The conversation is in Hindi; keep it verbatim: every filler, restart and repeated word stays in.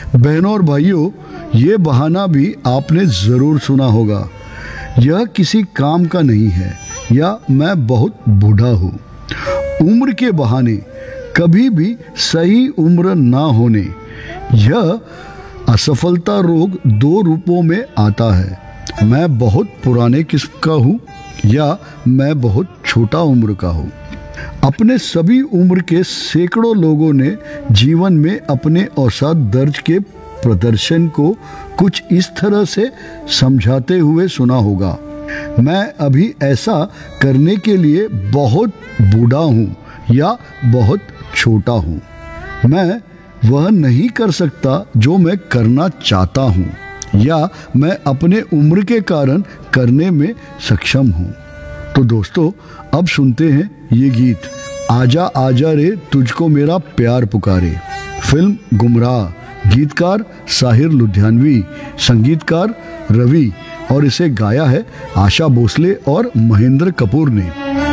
बहनों और भाइयों, ये बहाना भी आपने ज़रूर सुना होगा, यह किसी काम का नहीं है या मैं बहुत बूढ़ा हूँ। उम्र के बहाने, कभी भी सही उम्र ना होने। यह असफलता रोग दो रूपों में आता है, मैं बहुत पुराने किस्म का हूँ या मैं बहुत छोटा उम्र का हूँ। अपने सभी उम्र के सैकड़ों लोगों ने जीवन में अपने औसत दर्ज के प्रदर्शन को कुछ इस तरह से समझाते हुए सुना होगा, मैं अभी ऐसा करने के लिए बहुत बूढ़ा हूँ या बहुत छोटा हूँ। मैं वह नहीं कर सकता जो मैं करना चाहता हूँ या मैं अपने उम्र के कारण करने में सक्षम हूँ। तो दोस्तों, अब सुनते हैं ये गीत, आजा आजा रे तुझको मेरा प्यार पुकारे। फिल्म गुमराह, गीतकार साहिर लुधियानवी, संगीतकार रवि, और इसे गाया है आशा भोसले और महेंद्र कपूर ने।